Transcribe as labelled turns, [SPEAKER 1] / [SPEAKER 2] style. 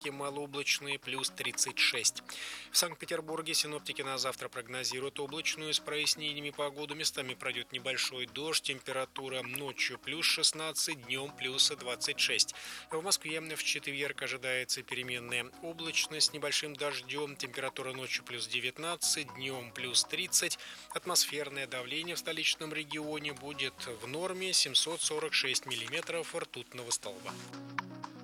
[SPEAKER 1] малооблачный, плюс 36. В Санкт-Петербурге синоптики на завтра прогнозируют облачную с прояснениями погоду. Местами пройдет небольшой дождь. Температура ночью плюс 16, днем плюс 26. В Москве в четверг ожидается переменная облачность с небольшим дождем. Температура ночью плюс 19, днем плюс 30. Атмосферное давление в столичном регионе будет в норме 746 миллиметров ртутного столба.